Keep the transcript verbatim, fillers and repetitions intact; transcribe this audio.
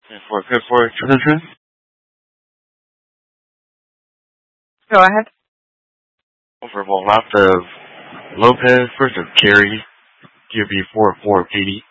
And for good for transition. Go ahead. Overall left of Lopez versus Carey. Q B four four P D.